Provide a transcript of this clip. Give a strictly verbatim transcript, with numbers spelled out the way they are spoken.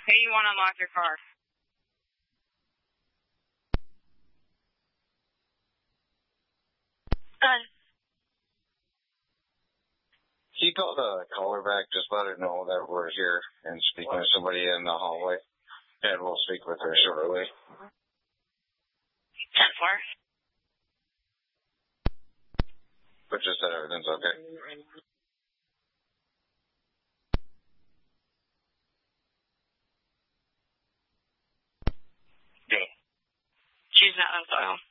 Hey, you want to unlock your car? Done. Can you call the caller back? Just let her know that we're here and speaking with somebody in the hallway. And we'll speak with her shortly. ten four. But just that everything's okay. She's not on file.